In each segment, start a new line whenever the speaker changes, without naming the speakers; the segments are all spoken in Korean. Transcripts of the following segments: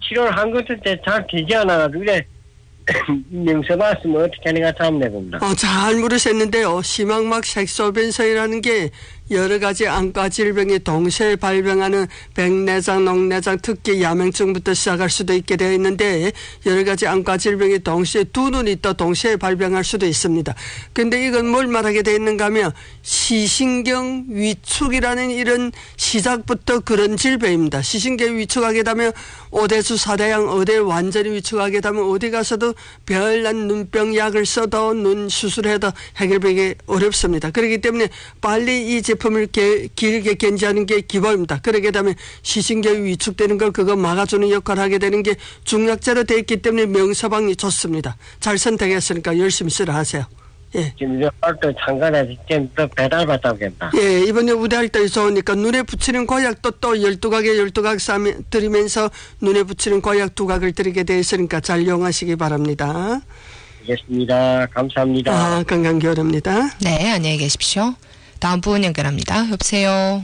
치료를 한 것도 잘 되지 않아가지고 그래 명서 봤으면 어떻게 하는가 참 내봅니다.
잘 물으셨는데요. 심항막 색소변성이라는 게 여러 가지 안과 질병이 동시에 발병하는 백내장, 녹내장, 특히 야맹증부터 시작할 수도 있게 되어 있는데 여러 가지 안과 질병이 동시에 두 눈이 또 동시에 발병할 수도 있습니다. 그런데 이건 뭘 말하게 되어 있는가 하면 시신경 위축이라는 이런 시작부터 그런 질병입니다. 시신경 위축하게 되면 오대수 사대양 어디 완전히 위축하게 되면 어디 가서도 별난 눈병 약을 써도 눈 수술해도 해결되기 어렵습니다. 그렇기 때문에 빨리 이 제품을 길게 견지하는 게 기본입니다. 그렇게 되면 시신경이 위축되는 걸 그거 막아주는 역할을 하게 되는 게 중약제로 되어 있기 때문에 명서방이 좋습니다. 잘 선택했으니까 열심히 쓰라 하세요. 예.
지금 할때 참가해서 지금 또 배달 받다고 했다.
예, 이번에 우대할 때 좋으니까 눈에 붙이는 고약도 또 12각에 12각 드리면서 눈에 붙이는 고약 2각을 드리게 되어 있으니까 잘 이용하시기 바랍니다.
알겠습니다. 감사합니다.
건강 기원합니다.
네, 안녕히 계십시오. 다음 분 연결합니다. 여보세요.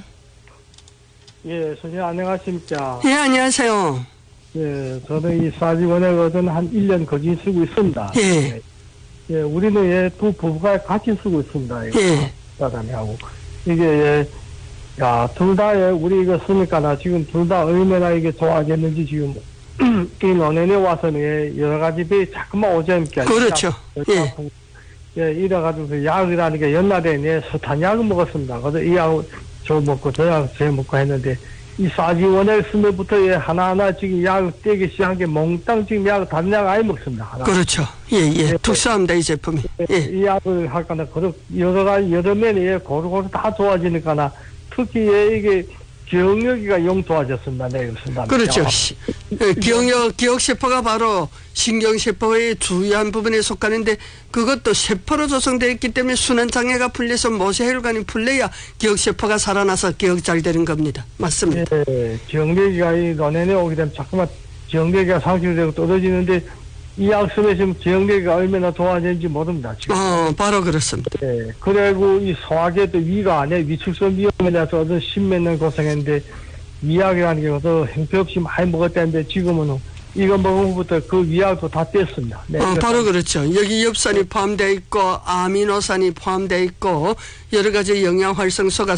예, 선생님 안녕하십니까.
예, 안녕하세요.
예, 저는 이 사지원액은 한 1년 거진 쓰고 있습니다.
예.
예, 우리는 두 부부가 같이 쓰고 있습니다.
예.
사람하고 이게 둘 다 우리 이거 쓰니까 나 지금 둘 다 얼마나 이게 좋아졌는지 지금 이 논현에 와서는 여러 가지 배 자꾸만 오자니까.
그렇죠. 예.
예, 이래가지고 그 약이라는 게 옛날에 스탄약을 먹었습니다. 그래서 이 약을 저 먹고 저 약 저 먹고 했는데 이 사지원액 쓰면부터 하나하나 지금 약을 떼기 시작한 게 몽땅 지금 약 다른 약 아예 먹습니다. 하나.
그렇죠. 예. 특수합니다, 이 제품이. 예.
이 약을 할까나 여러 가지 여러 면에 고루고루 다 좋아지니까나 특히 이게 기억력이가 영 좋아졌습니다. 네, 그렇습니다.
그렇죠. 기억세포가 바로 신경세포의 주요한 부분에 속하는데 그것도 세포로 조성되어 있기 때문에 순환장애가 풀려서 모세혈관이 풀려야 기억세포가 살아나서 기억 잘 되는 겁니다. 맞습니다.
예, 기억력이가 이 논현에 오게 되면 자꾸만 기억력이가 상실되고 떨어지는데 이 약 쓰면 기억력이 얼마나 좋아지는지 모릅니다. 지금.
바로 그렇습니다.
네. 그리고 이 소화기 또 위가 안에 위축성 위험이라서 어떤 십몇 년 고생했는데 위약이라는 게 어떤 형편없이 많이 먹었다는데 지금은 이거 먹은 후부터 그 위약도 다 뗐습니다. 네.
바로 그렇죠. 여기 엽산이 포함되어 있고 아미노산이 포함되어 있고 여러 가지 영양 활성소가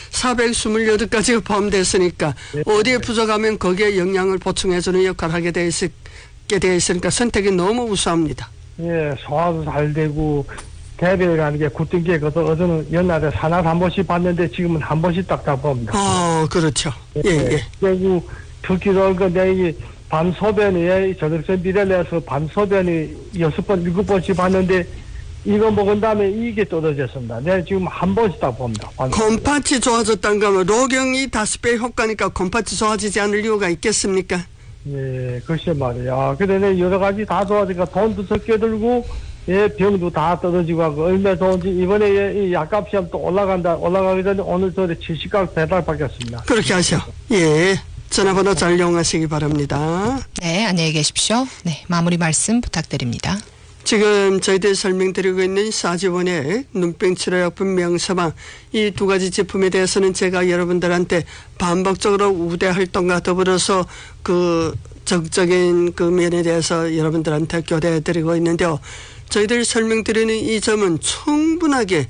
428가지가 포함되었으니까 네. 어디에 부족하면 거기에 영양을 보충해주는 역할을 하게 되어 있으니까 선택이 너무 우수합니다.
예, 소화도 잘 되고 대변이라는 게 굳은 게 어제는 옛날에 사날 한 번씩 봤는데 지금은 한 번씩 딱 잡아봅니다.
그렇죠. 예.
그리고 특히도 내이 밤소변이 저녁에 미래내서 밤소변이 6번, 7번씩 봤는데 이거 먹은 다음에 이게 떨어졌습니다. 내가 지금 한 번씩 딱 봅니다.
곰팥이 좋아졌다는 거면 로경이 5배 효과니까 곰팥이 좋아지지 않을 이유가 있겠습니까?
예, 글쎄 말이야. 그런데 여러 가지 다 좋아지니까 돈도 적게 들고, 예, 병도 다 떨어지고 하고, 얼마나 좋은지, 이번에 이 약값이 또 올라가기 전에 오늘 저에 70각 배달 받겠습니다.
그렇게 하셔. 예. 전화번호 잘 이용하시기 바랍니다.
네, 안녕히 계십시오. 네, 마무리 말씀 부탁드립니다.
지금 저희들이 설명드리고 있는 사지원의 눈병 치료약품 명서방 이 두 가지 제품에 대해서는 제가 여러분들한테 반복적으로 우대 활동과 더불어서 그 적극적인 그 면에 대해서 여러분들한테 교대해드리고 있는데요. 저희들이 설명드리는 이 점은 충분하게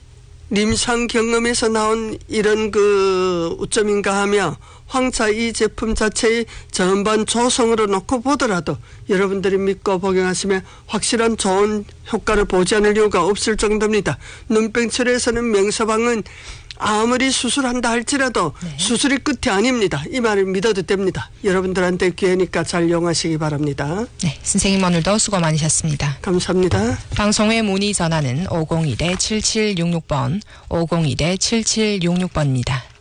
임상 경험에서 나온 이런 그 우점인가 하며 황차 이 제품 자체의 전반 조성으로 놓고 보더라도 여러분들이 믿고 복용하시면 확실한 좋은 효과를 보지 않을 이유가 없을 정도입니다. 눈병 치료에서는 명서방은 아무리 수술한다 할지라도 네. 수술이 끝이 아닙니다. 이 말을 믿어도 됩니다. 여러분들한테 기회니까 잘 이용하시기 바랍니다.
네, 선생님 오늘도 수고 많으셨습니다.
감사합니다.
방송의 문의 전화는 501-7766번, 501-7766번입니다.